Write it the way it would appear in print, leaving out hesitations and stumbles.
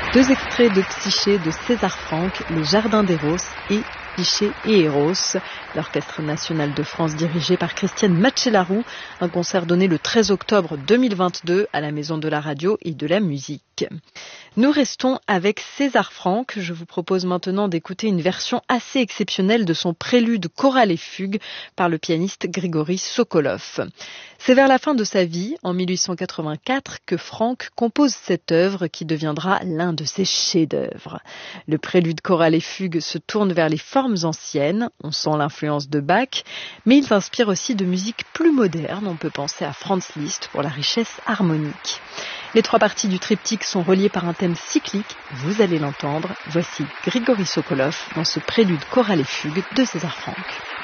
Deux extraits de Psyché de César Franck, Les Jardins d'Eros et Psyché et Eros, l'Orchestre national de France dirigé par Christiane Matchelarou, un concert donné le 13 octobre 2022 à la Maison de la Radio et de la Musique. Nous restons avec César Franck. Je vous propose maintenant d'écouter une version assez exceptionnelle de son prélude chorale et fugue par le pianiste Grigory Sokolov. C'est vers la fin de sa vie, en 1884, que Franck compose cette œuvre qui deviendra l'un de ses chefs-d'œuvre. Le prélude chorale et fugue se tourne vers les formes anciennes, on sent l'influence de Bach, mais il s'inspire aussi de musique plus moderne, on peut penser à Franz Liszt pour la richesse harmonique. Les trois parties du triptyque sont reliées par un thème cyclique, vous allez l'entendre, voici Grigory Sokolov dans ce prélude chorale et fugue de César Franck.